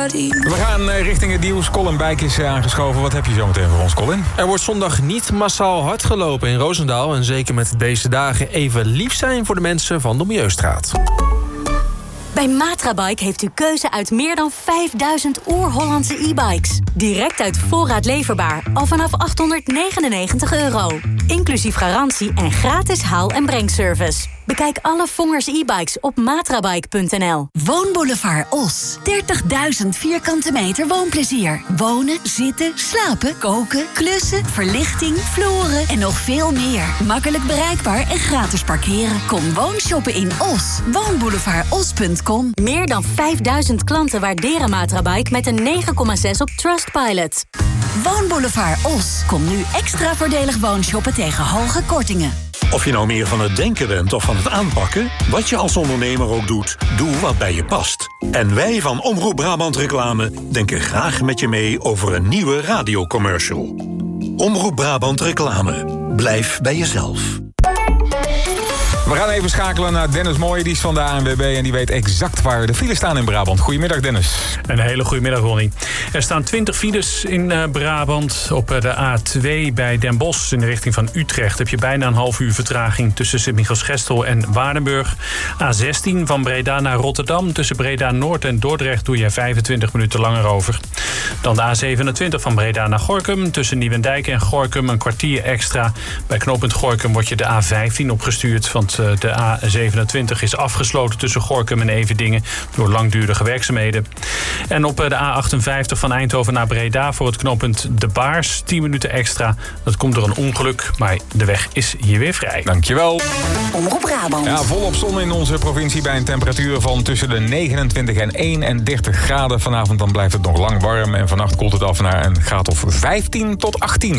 body. We gaan richting het nieuws. Colin Bijk is aangeschoven. Wat heb je zo meteen voor ons, Colin? Er wordt zondag niet massaal hard gelopen in Roosendaal. En zeker met deze dagen even lief zijn voor de mensen van de Milieustraat. Bij Matrabike heeft u keuze uit meer dan 5000 oer-Hollandse e-bikes. Direct uit voorraad leverbaar, al vanaf €899. Inclusief garantie en gratis haal- en brengservice. Bekijk alle Vongers e-bikes op matrabike.nl. Woonboulevard Os. 30.000 vierkante meter woonplezier. Wonen, zitten, slapen, koken, klussen, verlichting, vloeren en nog veel meer. Makkelijk bereikbaar en gratis parkeren. Kom woonshoppen in Os. Woonboulevardos.com. Meer dan 5000 klanten waarderen Matrabike met een 9,6 op Trustpilot. Woonboulevard Os. Kom nu extra voordelig woonshoppen tegen hoge kortingen. Of je nou meer van het denken bent of van het aanpakken, wat je als ondernemer ook doet, doe wat bij je past. En wij van Omroep Brabant Reclame denken graag met je mee over een nieuwe radiocommercial. Omroep Brabant Reclame. Blijf bij jezelf. We gaan even schakelen naar Dennis Mooij, die is van de ANWB en die weet exact waar de files staan in Brabant. Goedemiddag, Dennis. Een hele goede middag, Ronnie. Er staan 20 files in Brabant. Op de A2 bij Den Bosch in de richting van Utrecht heb je bijna een half uur vertraging tussen Sint-Michiels-Gestel en Waardenburg. A16 van Breda naar Rotterdam. Tussen Breda Noord en Dordrecht doe je 25 minuten langer over. Dan de A27 van Breda naar Gorinchem. Tussen Nieuwendijk en Gorinchem een kwartier extra. Bij knooppunt Gorinchem wordt je de A15 opgestuurd, want de A27 is afgesloten tussen Gorinchem en Everdingen door langdurige werkzaamheden. En op de A58 van Eindhoven naar Breda voor het knooppunt De Baars 10 minuten extra. Dat komt door een ongeluk, maar de weg is hier weer vrij. Dankjewel. Omroep Brabant. Ja, volop zon in onze provincie bij een temperatuur van tussen de 29 en 31 graden. Vanavond dan blijft het nog lang warm en vannacht koelt het af naar een graad of 15 tot 18.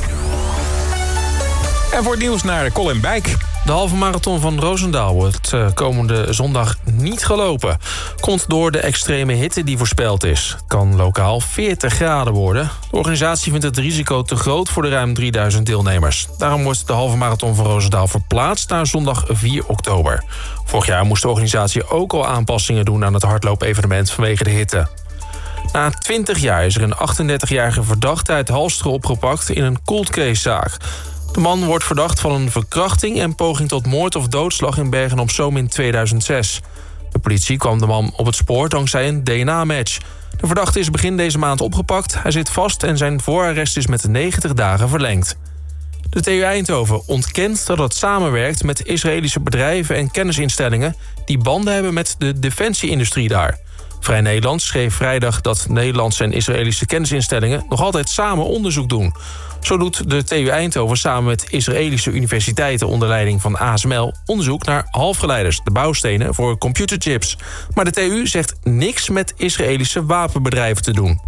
En voor het nieuws naar Colin Bijk. De halve marathon van Roosendaal wordt komende zondag niet gelopen. Komt door de extreme hitte die voorspeld is. Het kan lokaal 40 graden worden. De organisatie vindt het risico te groot voor de ruim 3000 deelnemers. Daarom wordt de halve marathon van Roosendaal verplaatst naar zondag 4 oktober. Vorig jaar moest de organisatie ook al aanpassingen doen aan het hardloopevenement vanwege de hitte. Na 20 jaar is er een 38-jarige verdachte uit Halsteren opgepakt in een cold case-zaak. De man wordt verdacht van een verkrachting en poging tot moord of doodslag in Bergen-op-Zoom in 2006. De politie kwam de man op het spoor dankzij een DNA-match. De verdachte is begin deze maand opgepakt. Hij zit vast en zijn voorarrest is met 90 dagen verlengd. De TU Eindhoven ontkent dat het samenwerkt met Israëlische bedrijven en kennisinstellingen die banden hebben met de defensie-industrie daar. Vrij Nederland schreef vrijdag dat Nederlandse en Israëlische kennisinstellingen nog altijd samen onderzoek doen. Zo doet de TU Eindhoven samen met Israëlische universiteiten onder leiding van ASML onderzoek naar halfgeleiders, de bouwstenen voor computerchips. Maar de TU zegt niks met Israëlische wapenbedrijven te doen.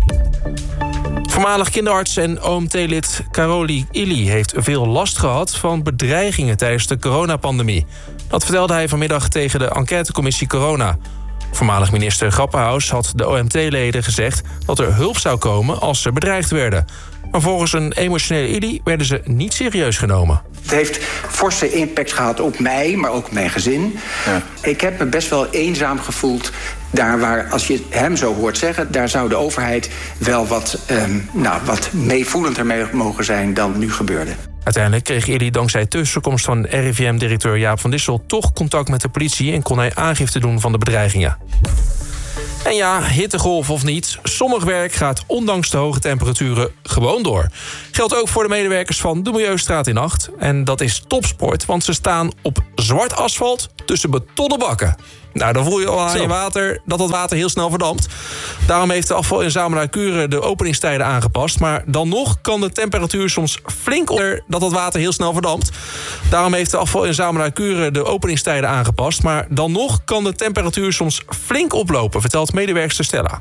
Voormalig kinderarts en OMT-lid Karoli Illy heeft veel last gehad van bedreigingen tijdens de coronapandemie. Dat vertelde hij vanmiddag tegen de enquêtecommissie Corona. Voormalig minister Grapperhaus had de OMT-leden gezegd dat er hulp zou komen als ze bedreigd werden. Maar volgens een emotionele Illy werden ze niet serieus genomen. Het heeft forse impact gehad op mij, maar ook op mijn gezin. Ja. Ik heb me best wel eenzaam gevoeld. Daar waar, als je hem zo hoort zeggen, daar zou de overheid wel wat meevoelender mee mogen zijn dan nu gebeurde. Uiteindelijk kreeg Illy dankzij tussenkomst van RIVM-directeur Jaap van Dissel toch contact met de politie en kon hij aangifte doen van de bedreigingen. En ja, hittegolf of niet, sommig werk gaat ondanks de hoge temperaturen gewoon door. Geldt ook voor de medewerkers van de Milieustraat in Acht. En dat is topsport, want ze staan op zwart asfalt tussen betonnen bakken. Nou, dan voel je al aan je water dat het water heel snel verdampt. Daarom heeft de afvalinzamelaar Kuren de openingstijden aangepast. Maar dan nog kan de temperatuur soms flink onder dat het water heel snel verdampt. Daarom heeft de afvalinzamelaar Kuren de openingstijden aangepast. Maar dan nog kan de temperatuur soms flink oplopen, vertelt medewerkster Stella.